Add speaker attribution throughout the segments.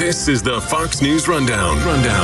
Speaker 1: This is the Fox News Rundown.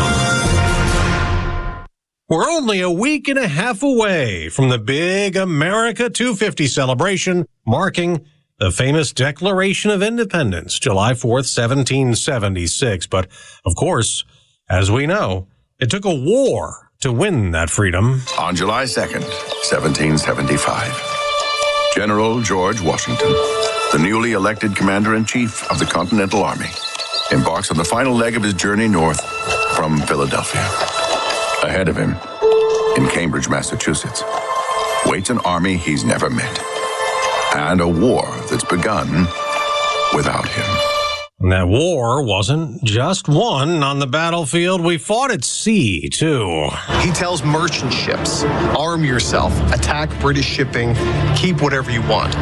Speaker 2: We're only a week and a half away from the big America 250 celebration, marking the famous Declaration of Independence, July 4th, 1776. But, of course, as we know, it took a war to win that freedom.
Speaker 3: On July 2nd, 1775, General George Washington, the newly elected Commander-in-Chief of the Continental Army, embarks on the final leg of his journey north from Philadelphia. Ahead of him, in Cambridge, Massachusetts, waits an army he's never met, and a war that's begun without him.
Speaker 2: And that war wasn't just won on the battlefield. We fought at sea, too.
Speaker 4: He tells merchant ships, arm yourself, attack British shipping, keep whatever you want.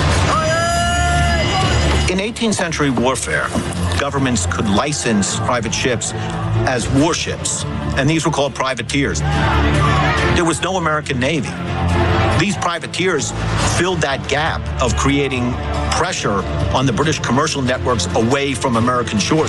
Speaker 5: In 18th century warfare, governments could license private ships as warships, and these were called privateers. There was no American Navy. These privateers filled that gap of creating pressure on the British commercial networks away from American shores.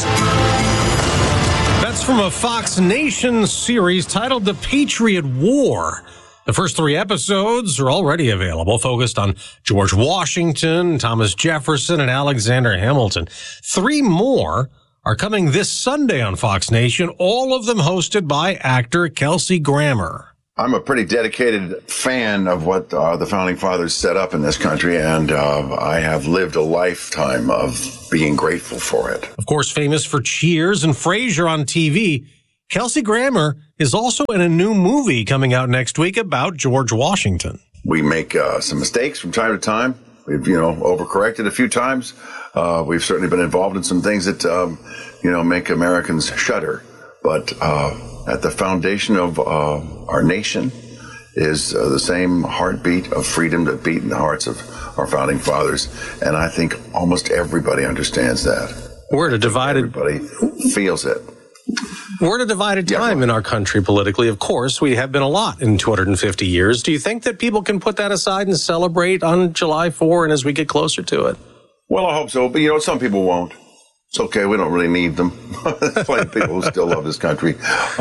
Speaker 2: That's from a Fox Nation series titled The Patriot War. The first 3 episodes are already available, focused on George Washington, Thomas Jefferson, and Alexander Hamilton. 3 more are coming this Sunday on Fox Nation, all of them hosted by actor Kelsey Grammer.
Speaker 6: I'm a pretty dedicated fan of what the Founding Fathers set up in this country, and I have lived a lifetime of being grateful for it.
Speaker 2: Of course, famous for Cheers and Frasier on TV, Kelsey Grammer is also in a new movie coming out next week about George Washington.
Speaker 6: We make some mistakes from time to time. We've, overcorrected a few times. We've certainly been involved in some things that, make Americans shudder. But at the foundation of our nation is the same heartbeat of freedom that beat in the hearts of our Founding Fathers. And I think almost everybody understands that.
Speaker 2: We're at a divided...
Speaker 6: Everybody feels it.
Speaker 2: We're at a divided time in our country politically. Of course, we have been a lot in 250 years. Do you think that people can put that aside and celebrate on July 4 and as we get closer to it?
Speaker 6: Well, I hope so. But, some people won't. It's okay. We don't really need them. There's plenty of people who still love this country.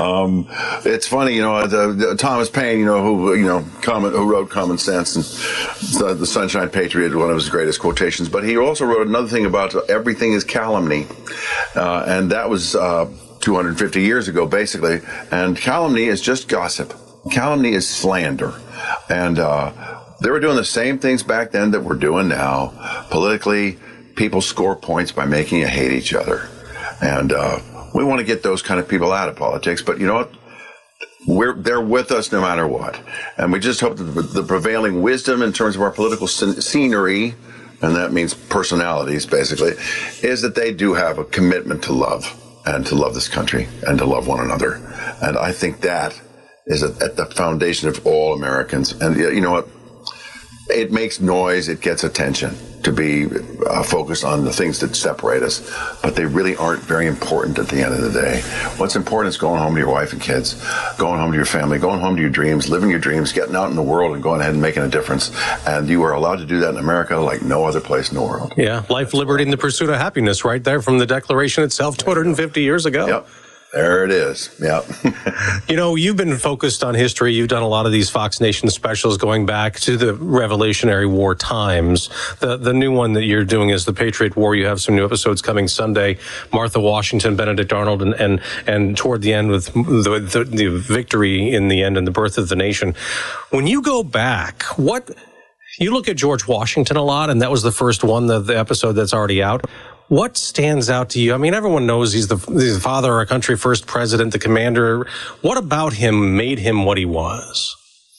Speaker 6: It's funny, Thomas Paine, who wrote Common Sense and the Sunshine Patriot, one of his greatest quotations. But he also wrote another thing about everything is calumny. And that was 250 years ago, basically. And calumny is just gossip. Calumny is slander. And they were doing the same things back then that we're doing now. Politically, people score points by making you hate each other. And we want to get those kind of people out of politics. But you know what? They're with us no matter what. And we just hope that the prevailing wisdom in terms of our political scenery, and that means personalities, basically, is that they do have a commitment to love, and to love this country, and to love one another. And I think that is at the foundation of all Americans. And you know what? It makes noise. It gets attention to be focused on the things that separate us, but they really aren't very important at the end of the day. What's important is going home to your wife and kids, going home to your family, going home to your dreams, living your dreams, getting out in the world and going ahead and making a difference. And you are allowed to do that in America like no other place in the world.
Speaker 2: Yeah, life, liberty, and the pursuit of happiness right there from the Declaration itself 250 years ago.
Speaker 6: Yep. There it is. Yeah.
Speaker 2: You've been focused on history. You've done a lot of these Fox Nation specials going back to the Revolutionary War times. The new one that you're doing is the Patriot War. You have some new episodes coming Sunday. Martha Washington, Benedict Arnold, and toward the end with the victory in the end and the birth of the nation. When you go back, you look at George Washington a lot, and that was the first one, the episode that's already out. What stands out to you? I mean, everyone knows he's the father of our country, first president, the commander. What about him made him what he was?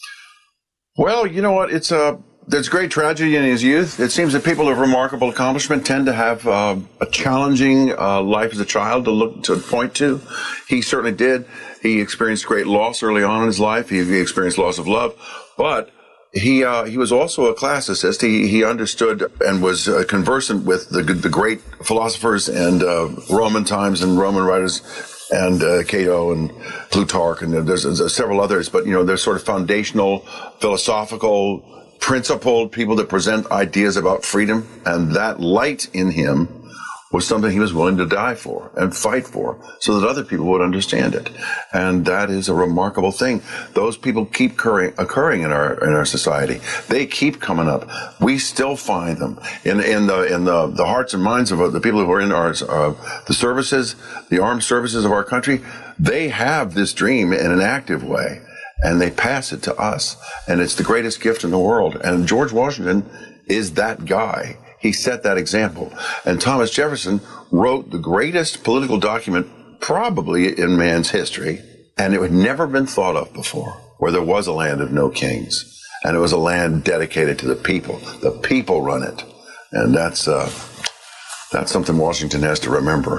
Speaker 6: Well, you know what? There's great tragedy in his youth. It seems that people of remarkable accomplishment tend to have a challenging life as a child to point to. He certainly did. He experienced great loss early on in his life. He experienced loss of love, but he was also a classicist. He understood and was conversant with the great philosophers and Roman times and Roman writers and Cato and Plutarch, and there's several others. But they're sort of foundational, philosophical, principled people that present ideas about freedom, and that light in him was something he was willing to die for and fight for so that other people would understand it. And that is a remarkable thing. Those people keep occurring in our society. They keep coming up. We still find them in the hearts and minds of the people who are in the services, the armed services of our country. They have this dream in an active way, and they pass it to us. And it's the greatest gift in the world. And George Washington is that guy. He set that example. And Thomas Jefferson wrote the greatest political document probably in man's history, and it had never been thought of before, where there was a land of no kings, and it was a land dedicated to the people. The people run it. And that's something Washington has to remember.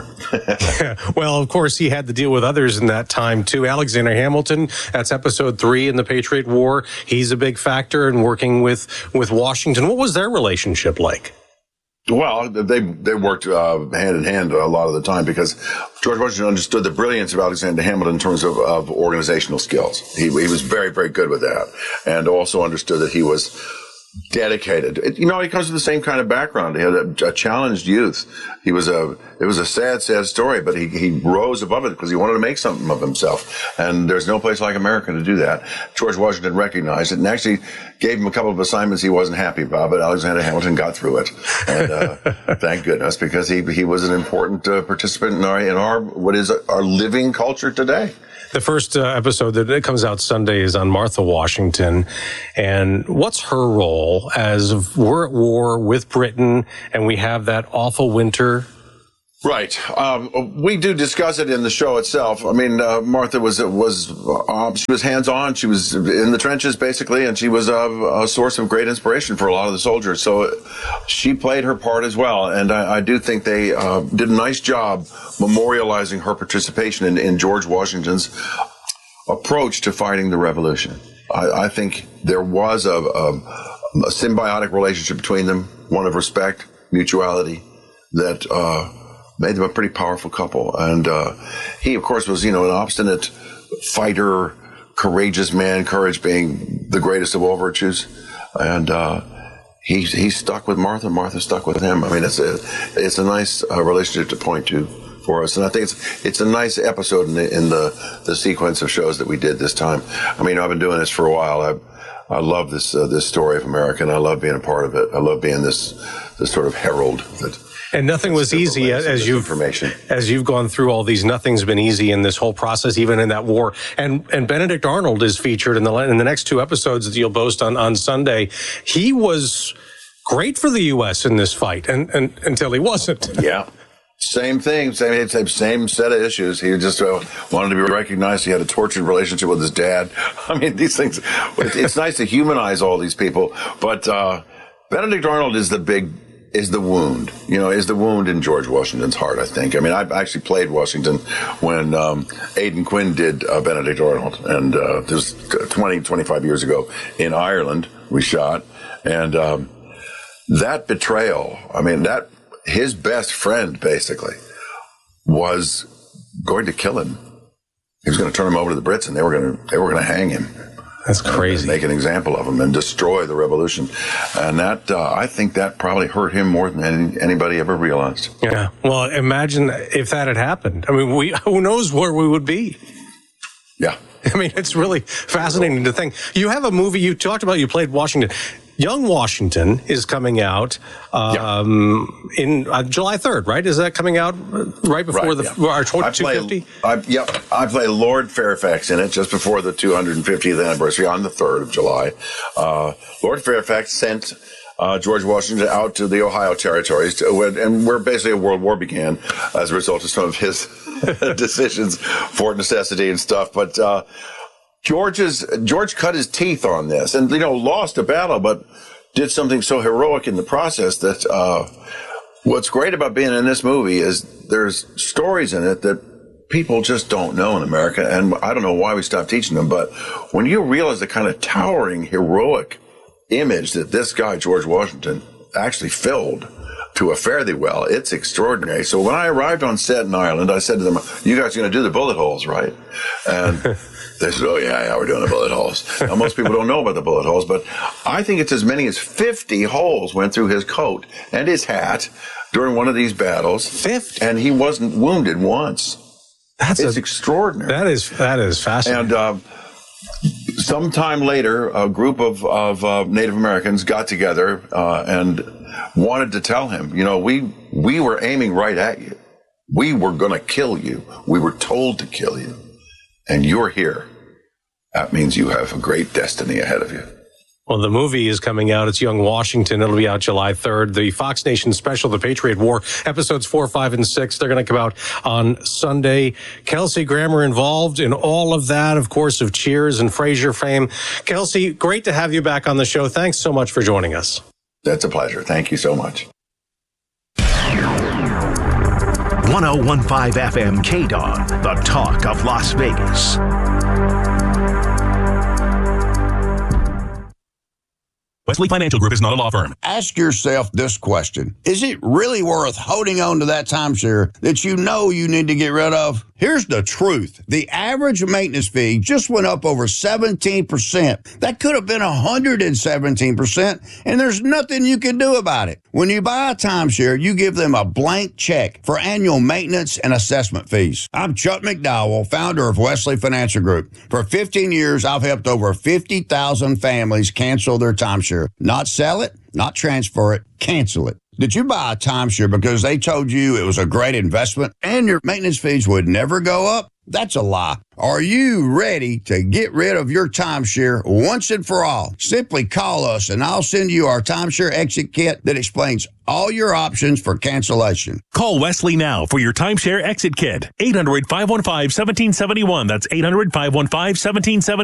Speaker 2: Well, of course, he had to deal with others in that time, too. Alexander Hamilton, that's episode 3 in the Patriot War. He's a big factor in working with Washington. What was their relationship like?
Speaker 6: Well, they worked hand in hand a lot of the time because George Washington understood the brilliance of Alexander Hamilton in terms of organizational skills. He was very, very good with that, and also understood that he was dedicated. He comes from the same kind of background. He had a challenged youth. It was a sad story, but he rose above it because he wanted to make something of himself. And there's no place like America to do that. George Washington recognized it and actually gave him a couple of assignments he wasn't happy about, but Alexander Hamilton got through it. And thank goodness, because he was an important participant in our what is our living culture today.
Speaker 2: The first episode that comes out Sunday is on Martha Washington. And what's her role as we're at war with Britain and we have that awful winter?
Speaker 6: Right. We do discuss it in the show itself. I mean, Martha was hands-on. She was in the trenches, basically, and she was a source of great inspiration for a lot of the soldiers. So she played her part as well. And I do think they did a nice job memorializing her participation in George Washington's approach to fighting the revolution. I think there was a symbiotic relationship between them, one of respect, mutuality, that made them a pretty powerful couple. And he, of course, was, an obstinate fighter, courageous man, courage being the greatest of all virtues. And he stuck with Martha. Martha stuck with him. I mean, it's a nice relationship to point to for us. And I think it's a nice episode in the sequence of shows that we did this time. I mean, I've been doing this for a while. I love this story of America, and I love being a part of it. I love being this sort of herald that.
Speaker 2: And nothing was easy as you've gone through all these. Nothing's been easy in this whole process, even in that war. And Benedict Arnold is featured in the next 2 episodes that you'll post on Sunday. He was great for the U.S. in this fight, and until he wasn't.
Speaker 6: Yeah. Same thing, same set of issues. He just wanted to be recognized. He had a tortured relationship with his dad. I mean, these things. It's nice to humanize all these people, but Benedict Arnold is the wound, is the wound in George Washington's heart, I think. I mean, I actually played Washington when Aidan Quinn did Benedict Arnold. And this was 25 years ago in Ireland, we shot. And that betrayal, I mean, his best friend, basically, was going to kill him. He was going to turn him over to the Brits, and they were going to hang him.
Speaker 2: That's crazy.
Speaker 6: Make an example of him and destroy the revolution. And that, I think that probably hurt him more than anybody ever realized.
Speaker 2: Yeah. Well, imagine if that had happened. I mean, who knows where we would be?
Speaker 6: Yeah.
Speaker 2: I mean, it's really fascinating to think. You have a movie you talked about, you played Washington. Young Washington is coming out in July 3rd, right? Is that coming out right before our 250?
Speaker 6: I play Lord Fairfax in it just before the 250th anniversary on the 3rd of July. Lord Fairfax sent George Washington out to the Ohio territories, and where basically a world war began as a result of some of his decisions, Fort Necessity and stuff. But George cut his teeth on this and, lost a battle, but did something so heroic in the process that what's great about being in this movie is there's stories in it that people just don't know in America. And I don't know why we stopped teaching them, but when you realize the kind of towering, heroic image that this guy, George Washington, actually filled to a fare thee well, it's extraordinary. So when I arrived on set in Ireland, I said to them, "You guys are going to do the bullet holes, right?" And they said, "Oh, yeah, we're doing the bullet holes." Now, most people don't know about the bullet holes, but I think it's as many as 50 holes went through his coat and his hat during one of these battles.
Speaker 2: 50?
Speaker 6: And he wasn't wounded once. It's extraordinary.
Speaker 2: That is fascinating.
Speaker 6: And sometime later, a group of Native Americans got together and wanted to tell him, we were aiming right at you. We were going to kill you. We were told to kill you. And you're here. That means you have a great destiny ahead of you.
Speaker 2: Well, the movie is coming out. It's Young Washington. It'll be out July 3rd. The Fox Nation special, The Patriot War, episodes 4, 5, and 6. They're going to come out on Sunday. Kelsey Grammer involved in all of that, of course, of Cheers and Frasier fame. Kelsey, great to have you back on the show. Thanks so much for joining us.
Speaker 3: That's a pleasure. Thank you so much.
Speaker 7: 1015 FM KDON, the talk of Las Vegas.
Speaker 8: Wesley Financial Group is not a law firm.
Speaker 9: Ask yourself this question. Is it really worth holding on to that timeshare that you know you need to get rid of? Here's the truth. The average maintenance fee just went up over 17%. That could have been 117%, and there's nothing you can do about it. When you buy a timeshare, you give them a blank check for annual maintenance and assessment fees. I'm Chuck McDowell, founder of Wesley Financial Group. For 15 years, I've helped over 50,000 families cancel their timeshare. Not sell it, not transfer it, cancel it. Did you buy a timeshare because they told you it was a great investment and your maintenance fees would never go up? That's a lie. Are you ready to get rid of your timeshare once and for all? Simply call us and I'll send you our timeshare exit kit that explains all your options for cancellation.
Speaker 8: Call Wesley now for your timeshare exit kit. 800-515-1771. That's 800-515-1771.